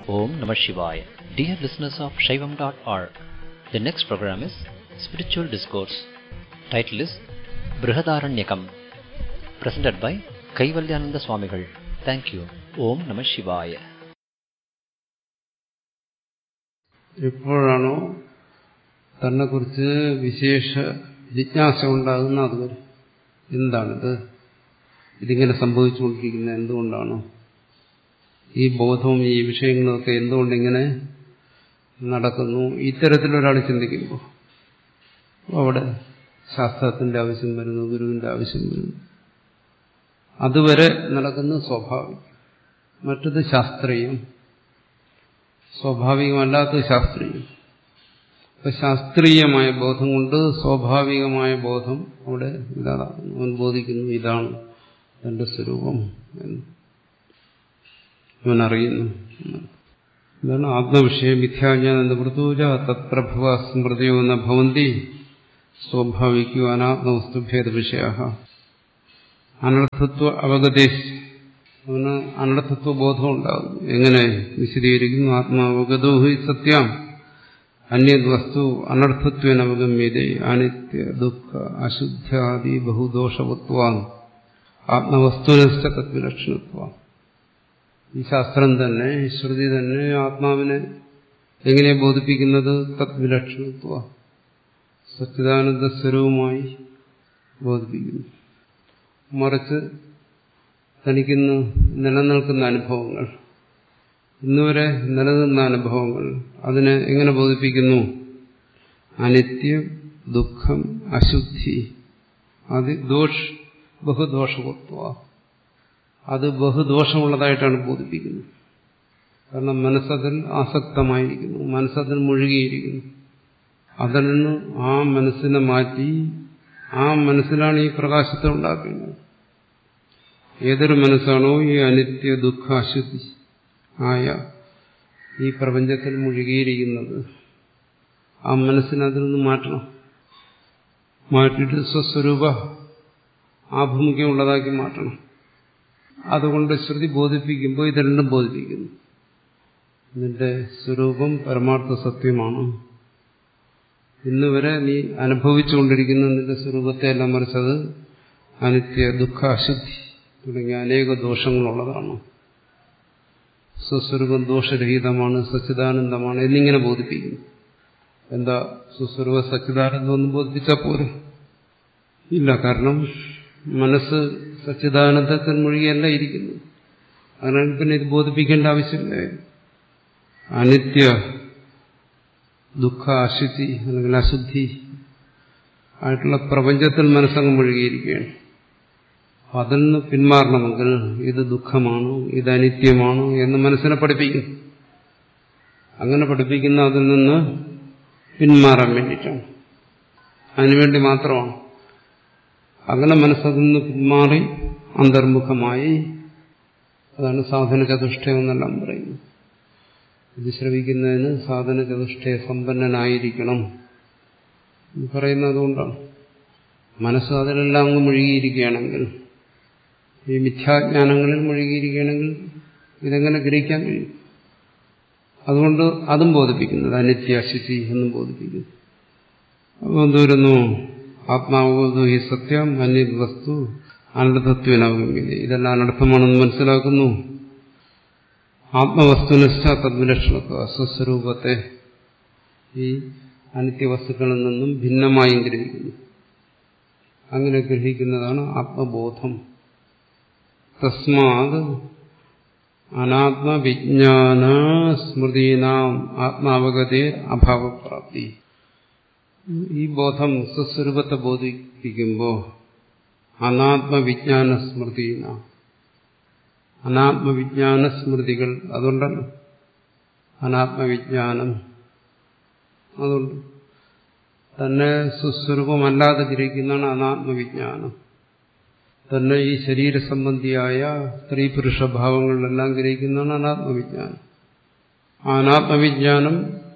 Om Namah Shivaya. Dear listeners of Shaivam.org, the next program is Spiritual Discourse. Title is Brihadaranyakam. Presented by Kaivalyananda Swamigal. Thank you. Om Namah Shivaya. എപ്പോഴാണോ തന്നെക്കുറിച്ച് വിശേഷ ജിജ്ഞാസ ഉണ്ടാകുന്ന അതുവരെ എന്താണിത്, ഇതിങ്ങനെ സംഭവിച്ചുകൊണ്ടിരിക്കുന്നത് എന്തുകൊണ്ടാണ്, ഈ ബോധവും ഈ വിഷയങ്ങളൊക്കെ എന്തുകൊണ്ടിങ്ങനെ നടക്കുന്നു, ഇത്തരത്തിലൊരാൾ ചിന്തിക്കുമ്പോൾ അവിടെ ശാസ്ത്രത്തിന്റെ ആവശ്യം വരുന്നു, ഗുരുവിന്റെ ആവശ്യം വരുന്നു. അതുവരെ നടക്കുന്നത് സ്വാഭാവികം, മറ്റത് ശാസ്ത്രീയം, സ്വാഭാവികമല്ലാത്തത് ശാസ്ത്രീയം. അപ്പൊ ശാസ്ത്രീയമായ ബോധം കൊണ്ട് സ്വാഭാവികമായ ബോധം അവിടെ ഇതാകുന്നു. അവൻ ബോധിക്കുന്നു ഇതാണ് തന്റെ സ്വരൂപം എന്ന് അവൻ അറിയുന്നു. ഇതാണ് ആത്മവിഷയ മിഥ്യാജ്ഞാന വൃത്തൂജ തത്പ്രഭവ സ്മൃതിയോ ന ഭവന്തി സ്വാഭാവികോ അനാത്മവസ്തുഭേദ വിഷയ അനർത്ഥത്വ അവഗതേശ്. അവന് അനർത്ഥത്വ ബോധം ഉണ്ടാകുന്നു. എങ്ങനെ വിശദീകരിക്കുന്നു? ആത്മാവഗതോ ഹി സത്യം അന്യത് വസ്തു അനർത്ഥത്വേന അവഗമ്യതേ അനിത്യ ദുഃഖ അശുദ്ധ്യാദി ബഹുദോഷവത്വാൻ ആത്മവസ്തുനശ്ച തദ്വിലക്ഷണത്വാൻ. ഈ ശാസ്ത്രം തന്നെ, ശ്രുതി തന്നെ ആത്മാവിനെ എങ്ങനെ ബോധിപ്പിക്കുന്നത്? തദ്വിലക്ഷണത്വ, സച്ചിദാനന്ദ സ്വരൂപമായി ബോധിപ്പിക്കുന്നു. മറിച്ച് തനിക്കിന്ന് നിലനിൽക്കുന്ന അനുഭവങ്ങൾ, ഇന്നുവരെ നിലനിന്ന അനുഭവങ്ങൾ, അതിനെ എങ്ങനെ ബോധിപ്പിക്കുന്നു? അനിത്യം, ദുഃഖം, അശുദ്ധി, അത് ബഹുദോഷവത്വ, അത് ബഹുദോഷമുള്ളതായിട്ടാണ് ബോധിപ്പിക്കുന്നത്. കാരണം മനസ്സതിൽ ആസക്തമായിരിക്കുന്നു, മനസ്സതിൽ മുഴുകിയിരിക്കുന്നു. അതിൽ നിന്ന് ആ മനസ്സിനെ മാറ്റി ആ മനസ്സിലാണ് ഈ പ്രകാശത്തെ ഉണ്ടാക്കുന്നത്. ഏതൊരു മനസ്സാണോ ഈ അനിത്യ ദുഃഖ അശുദ്ധി ആയ ഈ പ്രപഞ്ചത്തിൽ മുഴുകിയിരിക്കുന്നത്, ആ മനസ്സിനെ അതിൽ നിന്ന് മാറ്റണം. മാറ്റിയിട്ട് സ്വസ്വരൂപ ആഭിമുഖ്യമുള്ളതാക്കി മാറ്റണം. അതുകൊണ്ട് ശ്രുതി ബോധിപ്പിക്കുമ്പോൾ ഇത് രണ്ടും ബോധിപ്പിക്കുന്നു. നിന്റെ സ്വരൂപം പരമാർത്ഥ സത്യമാണ്. ഇന്നുവരെ നീ അനുഭവിച്ചുകൊണ്ടിരിക്കുന്ന നിന്റെ സ്വരൂപത്തെ എല്ലാം മറിച്ചത് അനിത്യ ദുഃഖ അശുദ്ധി തുടങ്ങിയ അനേക ദോഷങ്ങളുള്ളതാണ്. സ്വസ്വരൂപം ദോഷരഹിതമാണ്, സച്ചിദാനന്ദമാണ് എന്നിങ്ങനെ ബോധിപ്പിക്കുന്നു. എന്താ സ്വസ്വരൂപ സച്ചിദാനന്ദം ഒന്നും ബോധിപ്പിച്ചാൽ പോരെ? ഇല്ല. കാരണം മനസ്സ് സച്ചിദാനന്ദത്തിൽ മുഴുകിയല്ല ഇരിക്കുന്നു. അതിനാൽ പിന്നെ ഇത് ബോധിപ്പിക്കേണ്ട ആവശ്യമില്ല. അനിത്യ ദുഃഖ അശുദ്ധി അല്ലെങ്കിൽ അശുദ്ധി ആയിട്ടുള്ള പ്രപഞ്ചത്തിൽ മനസ്സങ്ങ് മുഴുകിയിരിക്കുകയാണ്. അതിൽ നിന്ന് പിന്മാറണമെങ്കിൽ ഇത് ദുഃഖമാണ്, ഇത് അനിത്യമാണ് എന്ന് മനസ്സിനെ പഠിപ്പിക്കും. അങ്ങനെ പഠിപ്പിക്കുന്ന അതിൽ നിന്ന് പിന്മാറാൻ വേണ്ടിയിട്ടാണ്, അതിനുവേണ്ടി മാത്രമാണ്. അങ്ങനെ മനസ്സതിൽ നിന്ന് പിന്മാറി അന്തർമുഖമായി, അതാണ് സാധന ചതുഷ്ടയം എന്നെല്ലാം പറയുന്നത്. ഇത് ശ്രവിക്കുന്നതിന് സാധന ചതുഷ്ടയ സമ്പന്നനായിരിക്കണം എന്ന് പറയുന്നത് അതുകൊണ്ടാണ്. മനസ്സ് അതിലെല്ലാം അങ്ങ് മുഴുകിയിരിക്കുകയാണെങ്കിൽ, ഈ മിഥ്യാജ്ഞാനങ്ങളിൽ മുഴുകിയിരിക്കുകയാണെങ്കിൽ ഇതെങ്ങനെ ഗ്രഹിക്കാൻ കഴിയും? അതുകൊണ്ട് അതും ബോധിപ്പിക്കുന്നത് അനിത്യ അശുചി എന്നും ബോധിപ്പിക്കുന്നു. അപ്പോൾ എന്തോരുന്നു? ആത്മാവബോധോ ഹി സത്യം അന്യത് വസ്തു അനർത്ഥത്വനാകുമെങ്കിൽ ഇതെല്ലാം അനർത്ഥമാണെന്ന് മനസ്സിലാക്കുന്നു. ആത്മവസ്തുനിഷ്ഠ തദ്വിലക്ഷണത്വ, സ്വസ്വരൂപത്തെ ഈ അനിത്യവസ്തുക്കളിൽ നിന്നും ഭിന്നമായും ഗ്രഹിക്കുന്നു. അങ്ങനെ ഗ്രഹിക്കുന്നതാണ് ആത്മബോധം. തസ്മാത് അനാത്മവിജ്ഞാന സ്മൃതീനാം ആത്മാവഗതേ അഭാവപ്രാപ്തി. ഈ ബോധം സ്വസ്വരൂപത്തെ ബോധിപ്പിക്കുമ്പോൾ അനാത്മവിജ്ഞാന സ്മൃതീന, അനാത്മവിജ്ഞാന സ്മൃതികൾ, അതുകൊണ്ടല്ല അനാത്മവിജ്ഞാനം, അതുകൊണ്ട് തന്നെ സ്വസ്വരൂപമല്ലാതെ ഗ്രഹിക്കുന്നതാണ് അനാത്മവിജ്ഞാനം. തന്നെ ഈ ശരീരസംബന്ധിയായ സ്ത്രീ പുരുഷ ഭാവങ്ങളിലെല്ലാം ഗ്രഹിക്കുന്നതാണ് അനാത്മവിജ്ഞാനം. ആ അനാത്മവിജ്ഞാനം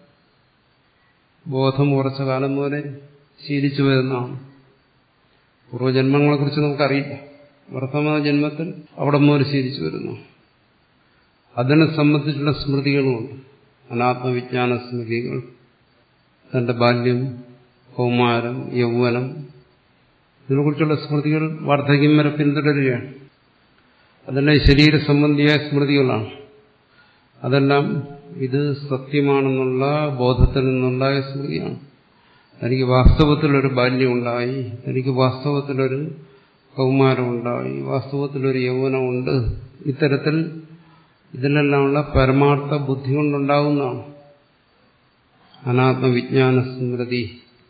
ബോധം കുറച്ച കാലം പോലെ ശീലിച്ചു വരുന്നതാണ്. പൂർവ്വജന്മങ്ങളെക്കുറിച്ച് നമുക്കറിയില്ല. വർത്തമാന ജന്മത്തിൽ അവിടെ മുതൽ ശീലിച്ചു വരുന്നു. അതിനെ സംബന്ധിച്ചുള്ള സ്മൃതികളുമുണ്ട്. അനാത്മവിജ്ഞാന സ്മൃതികൾ. തന്റെ ബാല്യം, കൗമാരം, യൗവനം, ഇതിനെക്കുറിച്ചുള്ള സ്മൃതികൾ വാർദ്ധക്യം വരെ പിന്തുടരുകയാണ്. അതെല്ലാം ശരീര സംബന്ധിയായ സ്മൃതികളാണ്. അതെല്ലാം ഇത് സത്യമാണെന്നുള്ള ബോധത്തിൽ നിന്നുണ്ടായ സ്മൃതിയാണ്. എനിക്ക് വാസ്തവത്തിലൊരു ബാല്യമുണ്ടായി, എനിക്ക് വാസ്തവത്തിലൊരു കൗമാരമുണ്ടായി, വാസ്തവത്തിലൊരു യൗവനമുണ്ട്. ഇത്തരത്തിൽ ഇതിലെല്ലാമുള്ള പരമാർത്ഥ ബുദ്ധി കൊണ്ടുണ്ടാകുന്നതാണ് അനാത്മവിജ്ഞാന സ്മൃതി.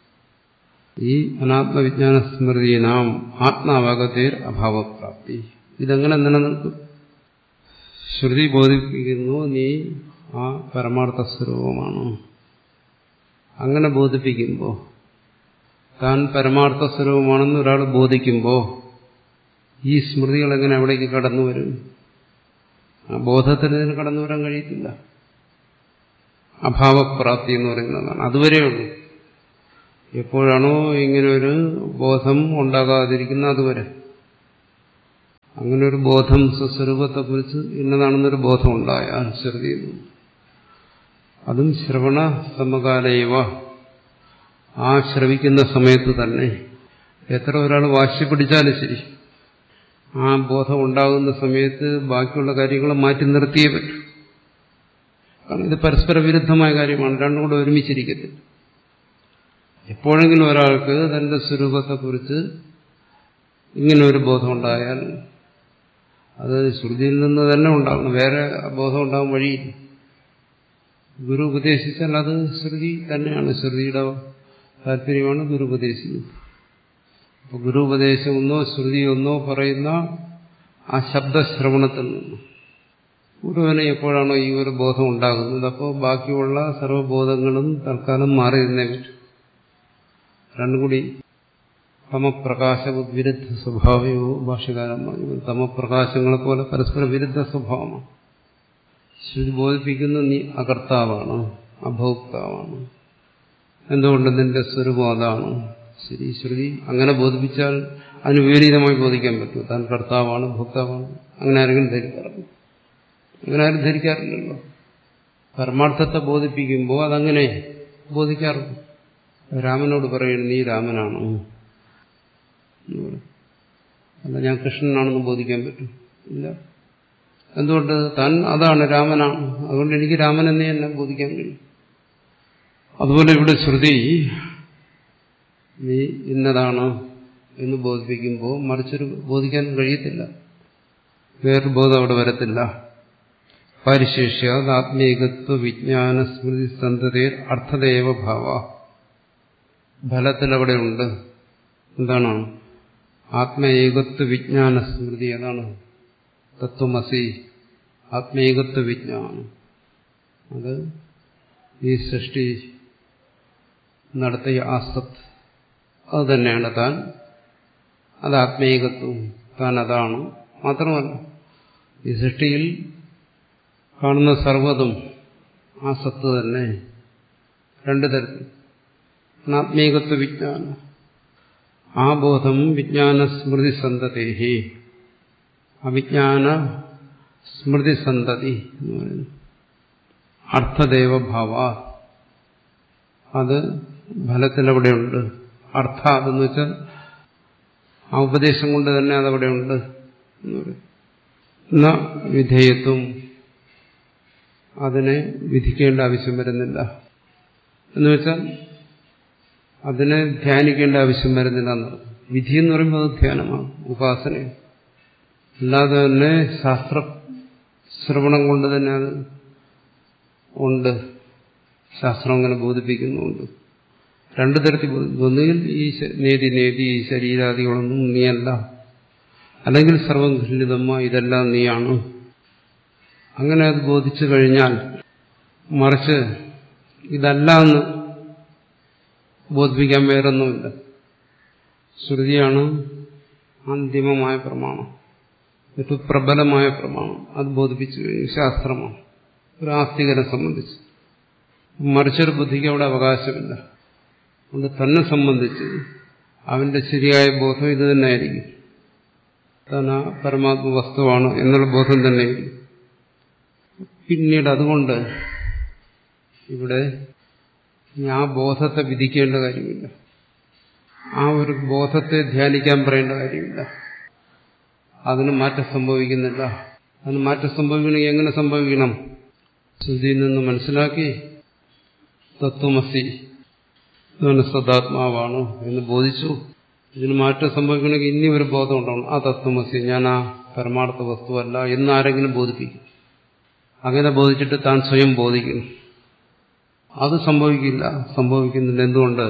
ഈ അനാത്മവിജ്ഞാന സ്മൃതി നാം ആത്മാവഗതേർ അഭാവപ്രാപ്തി. ഇതെങ്ങനെ നിലനിൽക്കും? ശ്രുതി ബോധിപ്പിക്കുന്നു നീ ആ പരമാർത്ഥ സ്വരൂപമാണ്. അങ്ങനെ ബോധിപ്പിക്കുമ്പോൾ, താൻ പരമാർത്ഥ സ്വരൂപമാണെന്ന് ഒരാൾ ബോധിക്കുമ്പോൾ ഈ സ്മൃതികൾ എങ്ങനെ അവിടേക്ക് കടന്നു വരും? ആ ബോധത്തിന് ഇതിന് കടന്നു വരാൻ കഴിയത്തില്ല. അഭാവപ്രാപ്തി എന്ന് പറയുന്നതാണ്. അതുവരെയുള്ളൂ. എപ്പോഴാണോ ഇങ്ങനൊരു ബോധം ഉണ്ടാകാതിരിക്കുന്ന അതുവരെ. അങ്ങനെ ഒരു ബോധം സ്വസ്വരൂപത്തെക്കുറിച്ച് ഇന്നതാണെന്നൊരു ബോധം ഉണ്ടായാൽ ശ്രുതി, അതും ശ്രവണ സമകാലയവ, ആ ശ്രവിക്കുന്ന സമയത്ത് തന്നെ. എത്ര ഒരാൾ വാശി പിടിച്ചാലും ശരി, ആ ബോധം ഉണ്ടാകുന്ന സമയത്ത് ബാക്കിയുള്ള കാര്യങ്ങൾ മാറ്റി നിർത്തിയേ പറ്റൂ. കാരണം ഇത് പരസ്പര വിരുദ്ധമായ കാര്യമാണ്. രണ്ടും കൂടെ ഒരുമിച്ചിരിക്കത്തില്ല. എപ്പോഴെങ്കിലും ഒരാൾക്ക് തന്റെ സ്വരൂപത്തെക്കുറിച്ച് ഇങ്ങനെ ഒരു ബോധം ഉണ്ടായാൽ അത് ശ്രുതിയിൽ നിന്ന് തന്നെ ഉണ്ടാകണം. വേറെ ബോധം ഉണ്ടാകാൻ വഴിയില്ല. ഗുരു ഉപദേശിച്ചാൽ അത് ശ്രുതി തന്നെയാണ്. ശ്രുതിയുടെ താല്പര്യമാണ് ഗുരു ഉപദേശിക്കുന്നത്. അപ്പോൾ ഗുരു ഉപദേശം ഒന്നോ ശ്രുതി ഒന്നോ പറയുന്ന ആ ശബ്ദശ്രവണത്തിൽ നിന്ന് ഗുരുവിന് എപ്പോഴാണോ ഈ ഒരു ബോധം ഉണ്ടാകുന്നത്, അപ്പോൾ ബാക്കിയുള്ള സർവ്വബോധങ്ങളും തൽക്കാലം മാറി നിന്നേ പറ്റും. രണ്ടും കൂടി തമപ്രകാശ വിരുദ്ധ സ്വഭാവയോ ഭാഷ്യകാരൻ പറഞ്ഞു. തമപ്രകാശങ്ങളെ പോലെ പരസ്പര വിരുദ്ധ സ്വഭാവമാണ്. ശ്രുതി ബോധിപ്പിക്കുന്ന നീ അകർത്താവാണ്, അഭോക്താവാണ്. എന്തുകൊണ്ട്? നിന്റെ സ്വരൂപം അതാണ്. ശരി, ശ്രുതി അങ്ങനെ ബോധിപ്പിച്ചാൽ അതിന് വിപരീതമായി ബോധിക്കാൻ പറ്റും. താൻ കർത്താവാണ്, ഭോക്താവാണ്. അങ്ങനെ ആരെങ്കിലും ധരിക്കാറുണ്ട്? അങ്ങനെ ആരും ധരിക്കാറില്ലല്ലോ. പരമാർത്ഥത്തെ ബോധിപ്പിക്കുമ്പോൾ അതങ്ങനെ ബോധിക്കാറുണ്ട്. രാമനോട് പറയുന്നു നീ രാമനാണോ, അല്ല ഞാൻ കൃഷ്ണനാണെന്ന് ബോധിക്കാൻ പറ്റും? ഇല്ല. എന്തുകൊണ്ട്? താൻ അതാണ്, രാമനാണ്. അതുകൊണ്ട് എനിക്ക് രാമനെന്നേ എന്നെ ബോധിക്കാൻ കഴിയും. അതുപോലെ ഇവിടെ ശ്രുതി നീ ഇന്നതാണ് എന്ന് ബോധിപ്പിക്കുമ്പോൾ മറിച്ചൊരു ബോധിക്കാൻ കഴിയത്തില്ല. വേറൊരു ബോധം അവിടെ വരത്തില്ല. പരിശേഷ്യ ആത്മീകത്വ വിജ്ഞാന സ്മൃതി സന്തതേർ അർത്ഥദേവ ഭാവ. ഫലത്തിൽ അവിടെ ഉണ്ട്. എന്താണ്? ആത്മേകത്വ വിജ്ഞാന സ്മൃതി. അതാണ് തത്വമസി. ആത്മേകത്വ വിജ്ഞാനം. അത് ഈ സൃഷ്ടി നടത്തിയ ആസത്ത് അത് തന്നെയാണ് താൻ. അത് ആത്മേകത്വം. താൻ അതാണ്. മാത്രമല്ല ഈ സൃഷ്ടിയിൽ കാണുന്ന സർവ്വതും ആ സത്ത് തന്നെ. രണ്ടു തരത്തിൽ ആത്മീകത്വ വിജ്ഞാനം. ആ ബോധം വിജ്ഞാന സ്മൃതി സന്തതേഹി. അവിജ്ഞാന സ്മൃതി സന്തതി എന്ന് പറയുന്നു. അർത്ഥദേവഭാവ. അത് ഫലത്തിലവിടെയുണ്ട്. അർത്ഥ അതെന്ന് വെച്ചാൽ ആ ഉപദേശം കൊണ്ട് തന്നെ അതവിടെയുണ്ട് എന്ന് പറയും. ന വിധേയത്വം. അതിനെ വിധിക്കേണ്ട ആവശ്യം വരുന്നില്ല എന്ന് വെച്ചാൽ അതിനെ ധ്യാനിക്കേണ്ട ആവശ്യം വരുന്നില്ല എന്നർത്ഥം. വിധി എന്ന് പറയുമ്പോൾ അത് ധ്യാനമാണ്, ഉപാസനയാണ്. അല്ലാതെ തന്നെ ശാസ്ത്ര ശ്രവണം കൊണ്ട് തന്നെ അത് ഉണ്ട്. ശാസ്ത്രം അങ്ങനെ ബോധിപ്പിക്കുന്നുണ്ട്. രണ്ടു തരത്തിൽ ഒന്നുകിൽ ഈ നേതി ഈ ശരീരാദികളൊന്നും നീയല്ല, അല്ലെങ്കിൽ സർവം ഖണ്ഡിതമ്മ ഇതെല്ലാം നീയാണ്. അങ്ങനെ അത് ബോധിച്ചു കഴിഞ്ഞാൽ, മറിച്ച് ഇതല്ല എന്ന് ബോധിപ്പിക്കാൻ വേറൊന്നുമില്ല. ശ്രുതിയാണ് അന്തിമമായ പ്രമാണം, ഏറ്റവും പ്രബലമായ പ്രമാണം. അത് ബോധിപ്പിച്ചു കഴിഞ്ഞു. ശാസ്ത്രമാണ് ഒരു ആസ്തികനെ സംബന്ധിച്ച്. മറിച്ചൊരു ബുദ്ധിക്ക് അവിടെ അവകാശമില്ല. അതുകൊണ്ട് തന്നെ സംബന്ധിച്ച് അവന്റെ ശരിയായ ബോധം ഇത് തന്നെയായിരിക്കും. താൻ ആ പരമാത്മ വസ്തുവാണ് എന്നുള്ള ബോധം തന്നെയായിരിക്കും. പിന്നീട് അതുകൊണ്ട് ഇവിടെ ആ ബോധത്തെ വിധിക്കേണ്ട കാര്യമില്ല, ആ ഒരു ബോധത്തെ ധ്യാനിക്കാൻ പറയേണ്ട കാര്യമില്ല. അതിന് മാറ്റം സംഭവിക്കുന്നില്ല. അതിന് മാറ്റം സംഭവിക്കണമെങ്കിൽ എങ്ങനെ സംഭവിക്കണം? ശ്രുതിയിൽ നിന്ന് മനസ്സിലാക്കി തത്വമസി സദാത്മാവാണ് എന്ന് ബോധിച്ചു. ഇതിന് മാറ്റം സംഭവിക്കണമെങ്കിൽ ഇനി ഒരു ബോധം ഉണ്ടാവണം. ആ തത്വമസി, ഞാൻ ആ പരമാർത്ഥ വസ്തുവല്ല എന്ന് ആരെങ്കിലും ബോധിപ്പിക്കും. അങ്ങനെ ബോധിച്ചിട്ട് താൻ സ്വയം ബോധിക്കണം. അത് സംഭവിക്കില്ല, സംഭവിക്കുന്നില്ല. എന്തുകൊണ്ട്?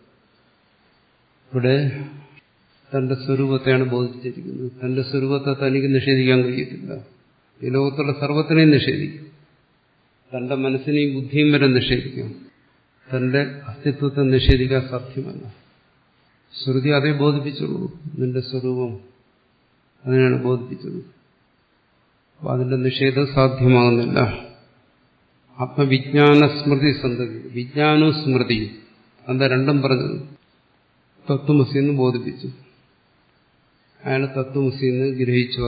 ഇവിടെ തന്റെ സ്വരൂപത്തെയാണ് ബോധിച്ചിരിക്കുന്നത്. തന്റെ സ്വരൂപത്തെ തനിക്ക് നിഷേധിക്കാൻ കഴിയത്തില്ല. ഈ ലോകത്തുള്ള സർവത്തിനെയും നിഷേധിക്കും. തന്റെ മനസ്സിനെയും ബുദ്ധിയും വരെ നിഷേധിക്കും. തന്റെ അസ്തിത്വത്തെ നിഷേധിക്കാൻ സാധ്യമല്ല. ശ്രുതി അതേ ബോധിപ്പിച്ചുള്ളൂ. നിന്റെ സ്വരൂപം അതിനാണ് ബോധിപ്പിച്ചത്. അപ്പൊ അതിന്റെ നിഷേധം സാധ്യമാകുന്നില്ല. ആത്മവിജ്ഞാന സ്മൃതി സന്തതി, വിജ്ഞാനവും സ്മൃതിയും എന്താ രണ്ടും പറഞ്ഞത്? തത്വമസി എന്ന് ബോധിപ്പിച്ചു. അയാൾ തത്വമസി എന്ന് ഗ്രഹിച്ചു.